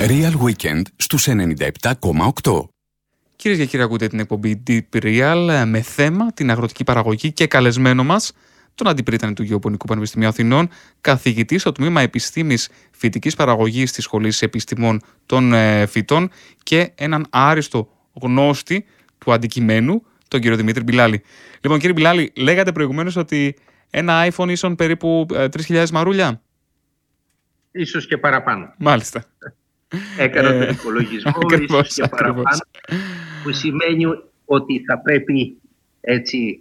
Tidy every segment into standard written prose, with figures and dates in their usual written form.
Real Weekend στους 97,8. Κυρίες και κύριοι, ακούτε την εκπομπή Deep Real με θέμα την αγροτική παραγωγή και καλεσμένο μας τον αντιπρίτανη του Γεωπονικού Πανεπιστημίου Αθηνών, καθηγητή στο τμήμα Επιστήμης Φυτικής Παραγωγής της Σχολής Επιστημών των Φυτών και έναν άριστο γνώστη του αντικειμένου, τον κύριο Δημήτρη Μπιλάλη. Λοιπόν, κύριε Μπιλάλη, λέγατε προηγουμένως ότι ένα iPhone ίσον περίπου 3.000 μαρούλια. Ίσως και παραπάνω. Μάλιστα. Έκανα τον υπολογισμό, ίσως και παραπάνω, που σημαίνει ότι θα πρέπει έτσι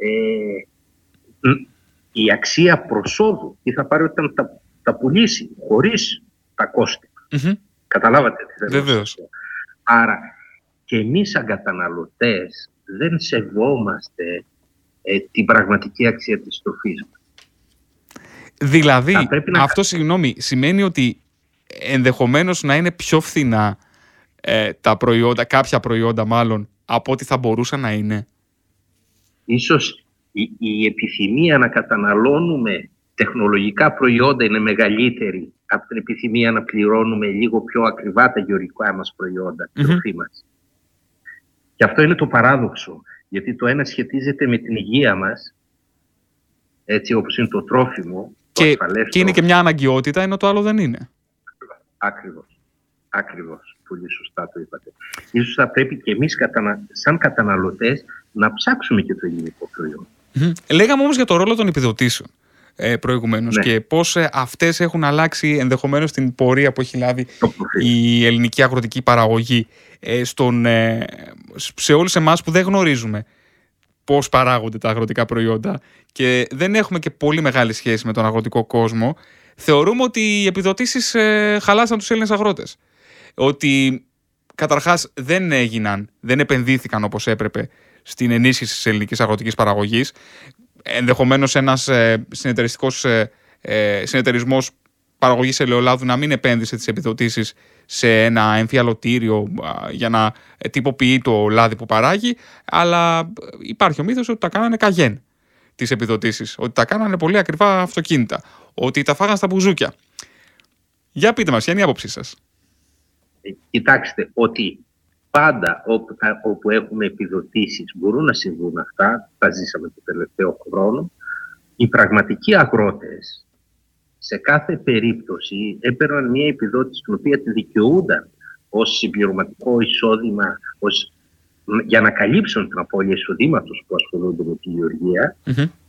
η αξία προσόδου τι θα πάρει όταν τα πουλήσει χωρίς τα κόστη. Καταλάβατε τι θέλω. Βεβαίως. Άρα και εμείς σαν καταναλωτές δεν σεβόμαστε την πραγματική αξία της τροφής μας. Δηλαδή, αυτό σημαίνει ότι ενδεχομένως να είναι πιο φθηνά τα προϊόντα, κάποια προϊόντα μάλλον, από ό,τι θα μπορούσαν να είναι. Ίσως η επιθυμία να καταναλώνουμε τεχνολογικά προϊόντα είναι μεγαλύτερη από την επιθυμία να πληρώνουμε λίγο πιο ακριβά τα γεωργικά μας προϊόντα, τη τροφή μας. Και αυτό είναι το παράδοξο, γιατί το ένα σχετίζεται με την υγεία μας, έτσι όπως είναι το τρόφιμο, και είναι και μια αναγκαιότητα, ενώ το άλλο δεν είναι. Ακριβώς. Πολύ σωστά το είπατε. Ίσως θα πρέπει και εμείς σαν καταναλωτές να ψάξουμε και το ελληνικό προϊόν. Λέγαμε όμως για το ρόλο των επιδοτήσεων προηγουμένως, και πώς αυτές έχουν αλλάξει ενδεχομένως την πορεία που έχει λάβει η ελληνική αγροτική παραγωγή σε όλους εμάς που δεν γνωρίζουμε πώς παράγονται τα αγροτικά προϊόντα και δεν έχουμε και πολύ μεγάλη σχέση με τον αγροτικό κόσμο. Θεωρούμε ότι οι επιδοτήσεις χαλάσαν τους Έλληνες αγρότες. Ότι καταρχάς δεν επενδύθηκαν όπως έπρεπε στην ενίσχυση της ελληνικής αγροτικής παραγωγής. Ενδεχομένως ένας συνεταιρισμός παραγωγής ελαιολάδου να μην επένδυσε τις επιδοτήσεις σε ένα εμφιαλωτήριο για να τυποποιεί το λάδι που παράγει, αλλά υπάρχει ο μύθος ότι τα κάνανε καγέν τις επιδοτήσεις, ότι τα κάνανε πολύ ακριβά αυτοκίνητα, ότι τα φάγαν στα μπουζούκια. Για πείτε μας, ποια είναι η άποψή σας? Κοιτάξτε, ότι πάντα όπου έχουμε επιδοτήσεις μπορούν να συμβούν αυτά, τα ζήσαμε το τελευταίο χρόνο. Οι πραγματικοί αγρότες σε κάθε περίπτωση έπαιρναν μια επιδότηση την οποία τη δικαιούνταν ως συμπληρωματικό εισόδημα, για να καλύψουν την απώλεια εισοδήματος που ασχολούνται με τη γεωργία.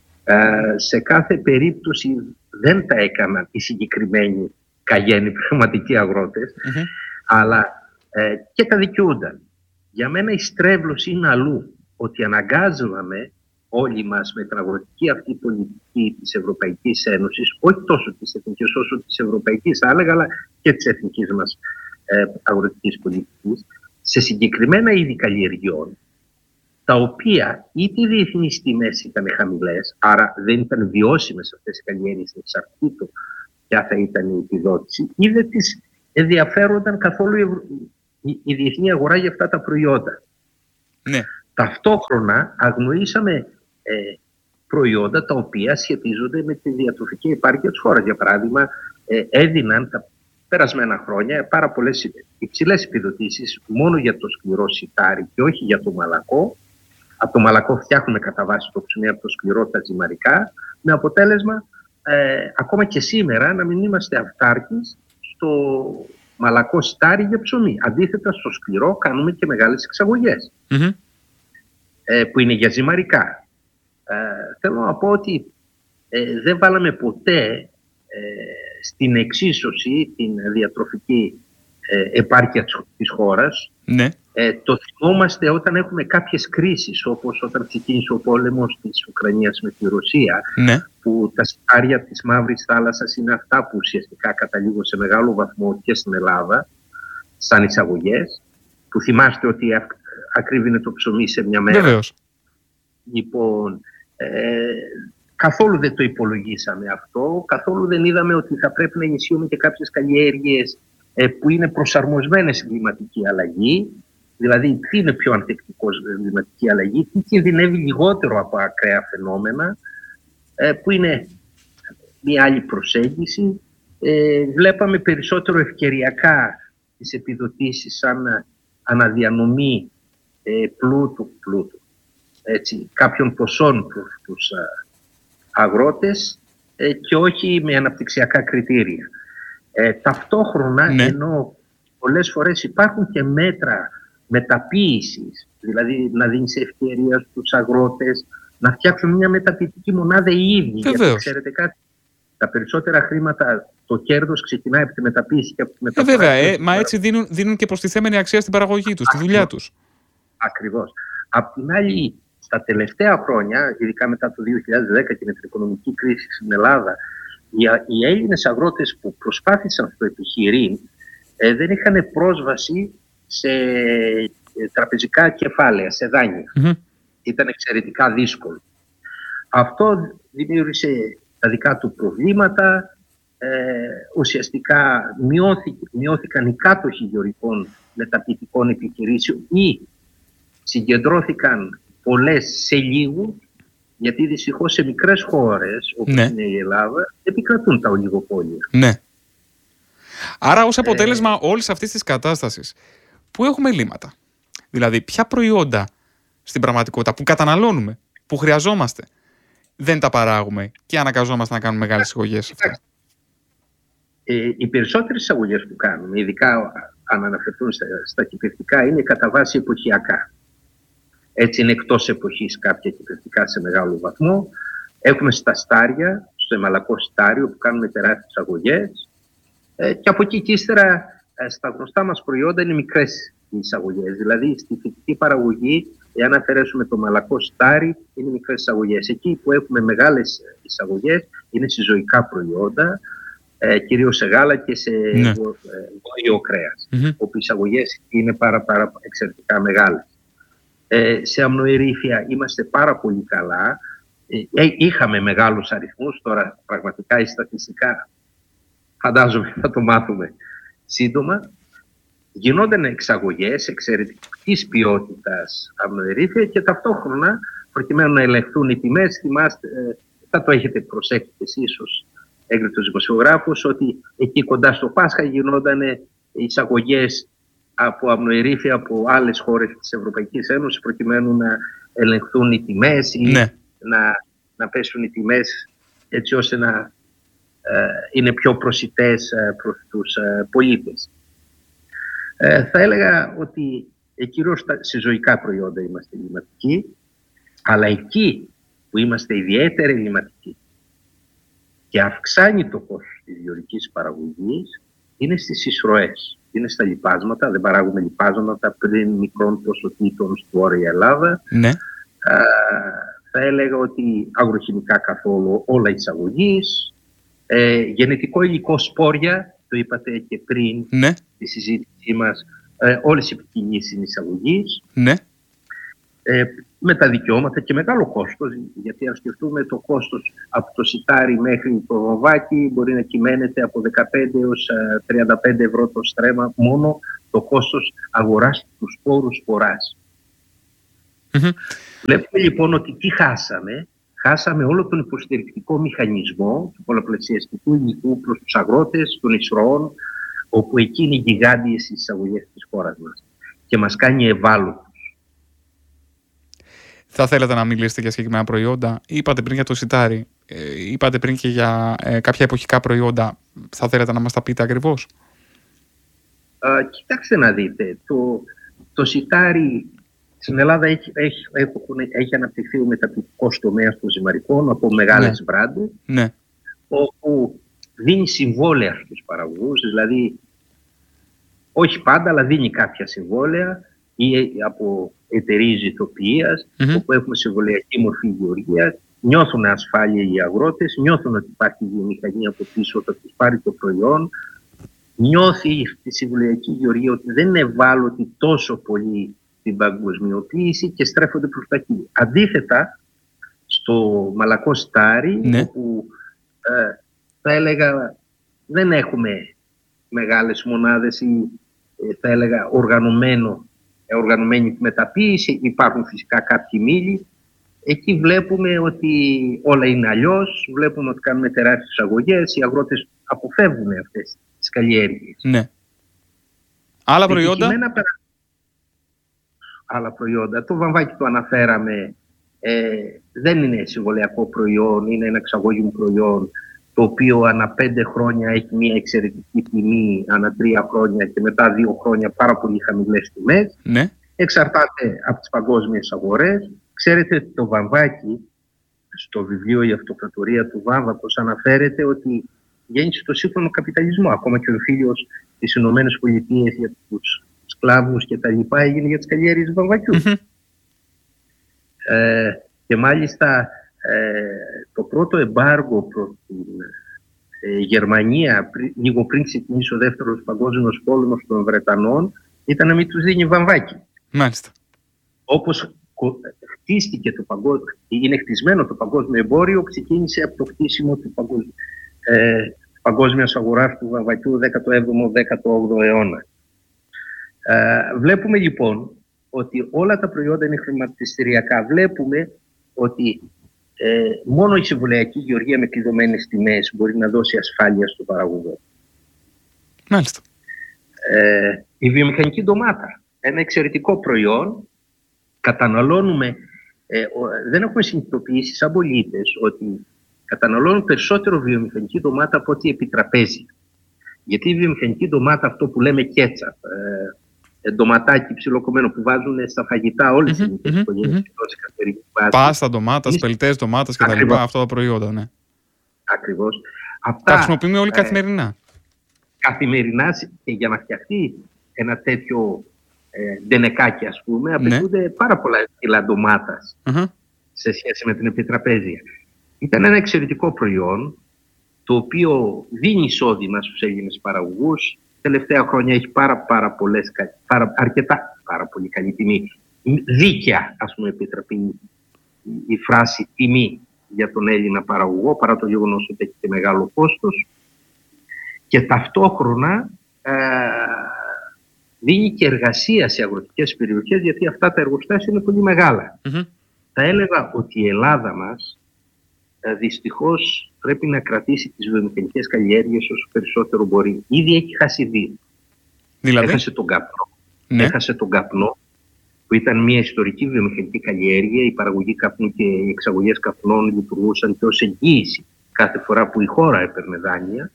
Σε κάθε περίπτωση δεν τα έκαναν οι συγκεκριμένοι καγένοι πραγματικοί αγρότες, αλλά και τα δικαιούνταν. Για μένα η στρέβλωση είναι αλλού, ότι αναγκάζομαι όλοι μας με την αγροτική αυτή πολιτική της Ευρωπαϊκής Ένωσης, όχι τόσο της εθνικής όσο της ευρωπαϊκής θα έλεγα, αλλά και της εθνικής μας αγροτικής πολιτικής, σε συγκεκριμένα είδη καλλιεργειών, τα οποία είτε οι διεθνείς τιμές ήταν χαμηλές, άρα δεν ήταν βιώσιμες αυτές οι καλλιέργειες, εξαρτήτως ποια θα ήταν η επιδότηση, ή δεν τις ενδιαφέρονταν καθόλου η διεθνή αγορά για αυτά τα προϊόντα. Ναι. Ταυτόχρονα αγνοήσαμε προϊόντα τα οποία σχετίζονται με τη διατροφική επάρκεια της χώρας. Για παράδειγμα, έδιναν τα περασμένα χρόνια πάρα πολλές υψηλές επιδοτήσεις μόνο για το σκληρό σιτάρι και όχι για το μαλακό. Από το μαλακό φτιάχνουμε κατά βάση το ψωμί, από το σκληρό τα ζυμαρικά, με αποτέλεσμα ακόμα και σήμερα να μην είμαστε αυτάρκεις στο μαλακό σιτάρι για ψωμί. Αντίθετα, στο σκληρό κάνουμε και μεγάλες εξαγωγές που είναι για ζυμαρικά. Θέλω να πω ότι δεν βάλαμε ποτέ στην εξίσωση την διατροφική επάρκεια της χώρας. Ναι. Το θυμόμαστε όταν έχουμε κάποιες κρίσεις, όπως όταν ξεκίνησε ο πόλεμος της Ουκρανίας με τη Ρωσία, που τα σιτάρια της Μαύρης Θάλασσας είναι αυτά που ουσιαστικά καταλήγουν σε μεγάλο βαθμό και στην Ελλάδα, σαν εισαγωγές, που θυμάστε ότι ακρίβεινε το ψωμί σε μια μέρα. Βεβαίως. Λοιπόν, καθόλου δεν το υπολογίσαμε αυτό, καθόλου δεν είδαμε ότι θα πρέπει να ενισχύουμε και κάποιες καλλιέργειες που είναι προσαρμοσμένες στην κλιματική αλλαγή. Δηλαδή, τι είναι πιο ανθεκτικό στην κλιματική αλλαγή, τι κινδυνεύει λιγότερο από ακραία φαινόμενα, που είναι μια άλλη προσέγγιση. Βλέπαμε περισσότερο ευκαιριακά τις επιδοτήσεις σαν αναδιανομή πλούτου έτσι, κάποιων ποσών προς τους αγρότες και όχι με αναπτυξιακά κριτήρια. Ταυτόχρονα, ναι, ενώ πολλές φορές υπάρχουν και μέτρα μεταποίησης, δηλαδή να δίνεις ευκαιρία στους αγρότες να φτιάξουν μια μεταποιητική μονάδα οι ίδιοι. Γιατί ξέρετε κάτι, τα περισσότερα χρήματα, το κέρδος ξεκινάει από τη μεταποίηση και από τη μεταφορά. Βέβαια, μα έτσι δίνουν και προστιθέμενη αξία στην παραγωγή τους, στη δουλειά τους. Ακριβώς. Απ' την άλλη, στα τελευταία χρόνια, ειδικά μετά το 2010 και με την οικονομική κρίση στην Ελλάδα, οι Έλληνες αγρότες που προσπάθησαν στο επιχειρήν δεν είχαν πρόσβαση σε τραπεζικά κεφάλαια, σε δάνεια. Ήταν εξαιρετικά δύσκολο. Αυτό δημιούργησε τα δικά του προβλήματα. Ουσιαστικά μειώθηκαν οι κάτοχοι γεωργικών μεταποιητικών επιχειρήσεων ή συγκεντρώθηκαν πολλές σε λίγους, γιατί δυστυχώς σε μικρές χώρες όπως είναι η Ελλάδα επικρατούν τα ολιγοπόλια. Ναι. Άρα ως αποτέλεσμα όλης αυτής της κατάστασης που έχουμε ελλείμματα, δηλαδή ποια προϊόντα στην πραγματικότητα που καταναλώνουμε, που χρειαζόμαστε, δεν τα παράγουμε και αναγκαζόμαστε να κάνουμε μεγάλες εισαγωγές. Οι περισσότερες εισαγωγές που κάνουμε, ειδικά αν αναφερθούν στα κυπευτικά, είναι κατά βάση εποχιακά. Έτσι είναι εκτός εποχής κάποια κυπευτικά σε μεγάλο βαθμό. Έχουμε στα στάρια, στο εμαλακό στάριο που κάνουμε τεράστιες εισαγωγές και από εκεί και ύστερα στα γνωστά μας προϊόντα είναι μικρές εισαγωγές. Δηλαδή στη φυτική παραγωγή, εάν αφαιρέσουμε το μαλακό στάρι, είναι μικρές εισαγωγές. Εκεί που έχουμε μεγάλες εισαγωγές είναι σε ζωικά προϊόντα, κυρίως σε γάλα και σε βόλιο κρέας, όπου οι εισαγωγές είναι πάρα εξαιρετικά μεγάλες. Σε αμνοερήφια είμαστε πάρα πολύ καλά. Είχαμε μεγάλους αριθμούς, τώρα πραγματικά ή στατιστικά φαντάζομαι θα το μάθουμε σύντομα. Γινόταν εξαγωγές εξαιρετικής ποιότητας αμνοερήφια και ταυτόχρονα προκειμένου να ελεγχθούν οι τιμές. Θυμάστε, θα το έχετε προσέξει εσείς ίσως έγκριτος δημοσιογράφος, ότι εκεί κοντά στο Πάσχα γινόταν εισαγωγές από αμνοερήφια από άλλες χώρες της Ευρωπαϊκής Ένωσης προκειμένου να ελεγχθούν οι τιμές ή να πέσουν οι τιμές έτσι ώστε να είναι πιο προσιτές προς τους πολίτες. Θα έλεγα ότι κυρίως σε ζωικά προϊόντα είμαστε ελλειμματικοί, αλλά εκεί που είμαστε ιδιαίτερα ελλειμματικοί και αυξάνει το κόστος της γεωργικής παραγωγής είναι στις εισρωές, είναι στα λιπάσματα. Δεν παράγουμε λιπάσματα πριν μικρών ποσοτήτων στη Βόρεια Ελλάδα. Θα έλεγα ότι αγροχημικά καθόλου, όλα εισαγωγής. Γενετικό υλικό σπόρια, το είπατε και πριν τη συζήτησή μας, όλες οι ποικιλίες είναι εισαγωγής. Με τα δικαιώματα και μεγάλο κόστος, γιατί αν σκεφτούμε το κόστος από το σιτάρι μέχρι το βομβάκι μπορεί να κυμαίνεται από 15 έως 35 ευρώ το στρέμμα, μόνο το κόστος αγοράς του σπόρου σποράς. Βλέπουμε λοιπόν ότι τι χάσαμε. Χάσαμε όλο τον υποστηρικτικό μηχανισμό του πολλαπλασιαστικού υλικού προς τους αγρότες των εισρωών, όπου εκεί είναι γιγάντιες οι εισαγωγές της χώρας μας και μας κάνει ευάλωτους. Θα θέλατε να μιλήσετε για συγκεκριμένα προϊόντα? Είπατε πριν για το σιτάρι, είπατε πριν και για κάποια εποχικά προϊόντα. Θα θέλατε να μας τα πείτε ακριβώς? Κοιτάξτε να δείτε, το σιτάρι στην Ελλάδα έχει αναπτυχθεί ο μεταποιητικός τομέας των ζυμαρικών από μεγάλες μπράντες, όπου δίνει συμβόλαια στους παραγωγούς, δηλαδή όχι πάντα, αλλά δίνει κάποια συμβόλαια ή από εταιρείες ηθοποιίας, όπου έχουμε συμβολιακή μορφή γεωργίας, νιώθουν ασφάλεια οι αγρότες, νιώθουν ότι υπάρχει βιομηχανία από πίσω όταν τους πάρει το προϊόν, νιώθει η συμβολιακή γεωργία ότι δεν είναι ευάλωτη τόσο πολύ την παγκοσμιοποίηση και στρέφονται προς τα εκεί. Αντίθετα, στο μαλακό στάρι, όπου θα έλεγα δεν έχουμε μεγάλες μονάδες ή θα έλεγα οργανωμένη μεταποίηση, υπάρχουν φυσικά κάποιοι μήλοι. Εκεί βλέπουμε ότι όλα είναι αλλιώς, βλέπουμε ότι κάνουμε τεράστιες αγωγές, οι αγρότες αποφεύγουν αυτές τις καλλιέργειες. Άλλα προϊόντα. Άλλα προϊόντα. Το βαμβάκι το αναφέραμε. Δεν είναι συμβολιακό προϊόν, είναι ένα εξαγωγικό προϊόν, το οποίο ανά 5 χρόνια έχει μια εξαιρετική τιμή, ανά 3 χρόνια και μετά 2 χρόνια πάρα πολύ χαμηλές τιμές. Ναι. Εξαρτάται από τις παγκόσμιες αγορές. Ξέρετε ότι το βαμβάκι, στο βιβλίο «Η Αυτοκρατορία του Βάμβακος» αναφέρεται ότι γέννησε το σύγχρονο καπιταλισμό. Ακόμα και ο φίλος στις Ηνωμένες Πολιτείες για τους σκλάβους και τα λοιπά έγινε για τις καλλιέργειες βαμβακιού. Και μάλιστα το πρώτο εμπάργο προς την Γερμανία λίγο πριν ξεκινήσει ο δεύτερος παγκόσμιος πόλεμος των Βρετανών ήταν να μην τους δίνει βαμβάκι. Μάλιστα. Όπως χτίστηκε είναι χτισμένο το παγκόσμιο εμπόριο, ξεκίνησε από το χτίσιμο του παγκόσμιας αγοράς του βαμβακιού 17ο-18ο αιώνα. Βλέπουμε λοιπόν ότι όλα τα προϊόντα είναι χρηματιστηριακά. Βλέπουμε ότι μόνο η συμβολιακή γεωργία με κλειδωμένες τιμές μπορεί να δώσει ασφάλεια στον παραγωγό. Μάλιστα. Η βιομηχανική ντομάτα, ένα εξαιρετικό προϊόν. Καταναλώνουμε, δεν έχουμε συνειδητοποιήσει σαν πολίτες ότι καταναλώνουν περισσότερο βιομηχανική ντομάτα από ό,τι επιτραπέζι. Γιατί η βιομηχανική ντομάτα, αυτό που λέμε κέτσαπ, ντοματάκι ψιλοκομμένο που βάζουν στα φαγητά όλες τις ελληνικές οικογένειες. Πάστα ντομάτας, πελτές ντομάτας και τα λοιπά, αυτά τα προϊόντα, ναι. Ακριβώς. Τα χρησιμοποιούμε όλοι καθημερινά. Καθημερινά, και για να φτιαχτεί ένα τέτοιο ντενεκάκι, ας πούμε, απαιτούνται πάρα πολλά κιλά ντομάτας σε σχέση με την επιτραπέζια. Ήταν ένα εξαιρετικό προϊόν, το οποίο δίνει εισόδημα στους Έλληνες παραγωγούς. Τελευταία χρόνια έχει πάρα πολύ καλή τιμή. Δίκαια, ας πούμε, επιτραπεί η φράση τιμή για τον Έλληνα παραγωγό, παρά το γεγονός ότι έχει και μεγάλο κόστος. Και ταυτόχρονα δίνει και εργασία σε αγροτικές περιοχές, γιατί αυτά τα εργοστάσια είναι πολύ μεγάλα. Θα έλεγα ότι η Ελλάδα μας δυστυχώς πρέπει να κρατήσει τις βιομηχανικές καλλιέργειες όσο περισσότερο μπορεί. Ήδη έχει χάσει 2. Δηλαδή? Έχασε τον καπνό. Ναι. Έχασε τον καπνό, που ήταν μια ιστορική βιομηχανική καλλιέργεια. Η παραγωγή καπνού και οι εξαγωγές καπνών λειτουργούσαν και ως εγγύηση κάθε φορά που η χώρα έπαιρνε δάνεια.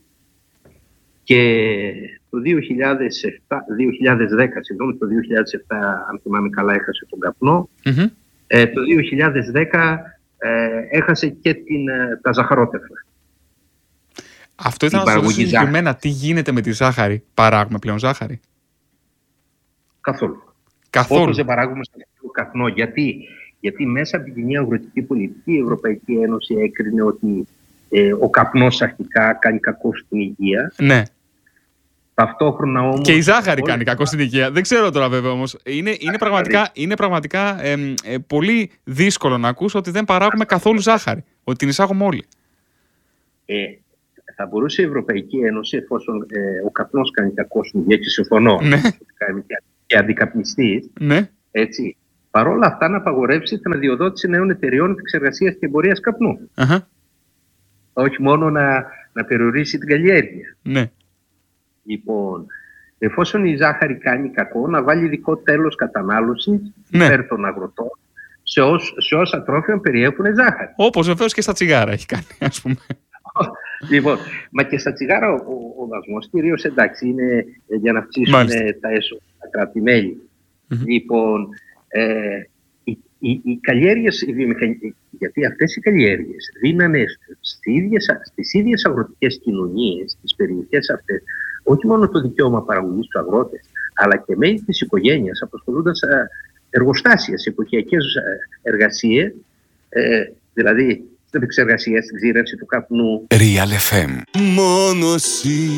Και το 2010, αν θυμάμαι καλά, έχασε τον καπνό. Το 2010 έχασε και τα ζαχαρότευρα. Αυτό ήθελα να σας ρωτήσω συγκεκριμένα, τι γίνεται με τη ζάχαρη? Παράγουμε πλέον ζάχαρη? Καθόλου. Καθόλου. Όπως δεν παράγουμε στο καπνό. Γιατί μέσα από την κοινή αγροτική πολιτική η Ευρωπαϊκή Ένωση έκρινε ότι ο καπνός αρχικά κάνει κακό στην υγεία. Ναι. Ταυτόχρονα όμως... Και η ζάχαρη κάνει κακό στην υγεία. Δεν ξέρω τώρα βέβαια όμως. Είναι πραγματικά πολύ δύσκολο να ακούσω ότι δεν παράγουμε καθόλου ζάχαρη. Ότι την εισάγουμε όλοι. Θα μπορούσε η Ευρωπαϊκή Ένωση, εφόσον ο καπνός κάνει κακό στην υγεία, και συμφωνώ, ναι, και αντικαπνιστής, ναι, έτσι, παρόλα αυτά να απαγορεύσει την αδειοδότηση νέων εταιριών επεξεργασίας και εμπορίας καπνού. Όχι μόνο να περιορίσει την καλλιέργεια. Ναι. Λοιπόν, εφόσον η ζάχαρη κάνει κακό, να βάλει ειδικό τέλος κατανάλωσης υπέρ των αγροτών σε όσα τρόφιμα περιέχουν ζάχαρη. Όπως βεβαίως και στα τσιγάρα έχει κάνει, ας πούμε. Λοιπόν, μα και στα τσιγάρα ο δασμός κυρίως, εντάξει, είναι για να αυξήσουν τα έσοδα, τα κράτη-μέλη. Λοιπόν, οι καλλιέργειες, γιατί αυτές οι καλλιέργειες δίνανε στις ίδιες αγροτικές κοινωνίες, στις περιοχές αυτές, όχι μόνο το δικαίωμα παραγωγής στους αγρότες, αλλά και μέλη της οικογένειας απασχολούνταν σε εργοστάσια, σε εποχιακές εργασίες, δηλαδή στην επεξεργασία, στην ξύρευση του καπνού. Real FM.